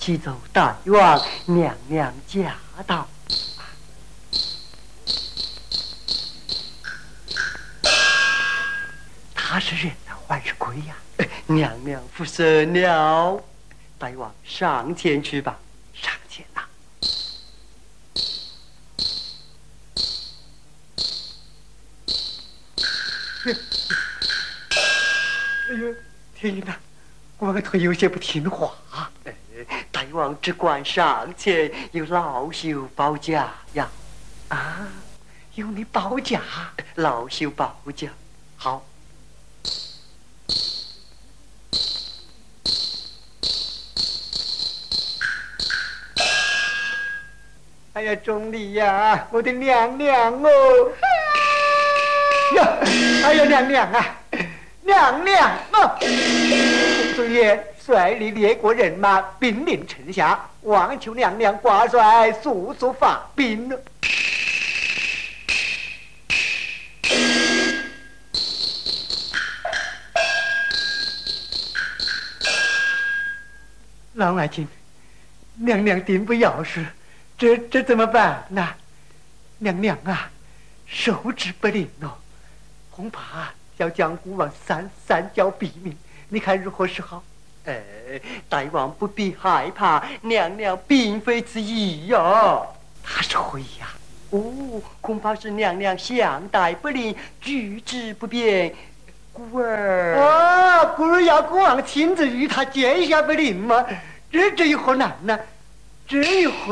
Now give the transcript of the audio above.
启奏大王，娘娘驾到。他是人啊，还是鬼呀？娘娘不生了，大王上前去吧，上前呐。哎呦，天哪！我腿有些不听话。大王只管上前，有老朽保驾呀。啊，有你保驾，老朽保驾。好。哎呀，钟离呀，我的娘娘哦！呀，哎呀，娘娘啊，娘娘啊！公孙琰率领列国人马兵临城下，望求娘娘挂帅速速发兵。老爱卿，娘娘定不要事，这怎么办呢？娘娘啊，受之不灵哦，恐怕要将孤王三教毙命，你看如何是好？大王不必害怕，娘娘并非此意哟。他是会呀。哦，恐怕是娘娘相待不灵，举止不便。孤儿孤儿要孤王亲自与他见下不灵吗？这有何难呢？这有何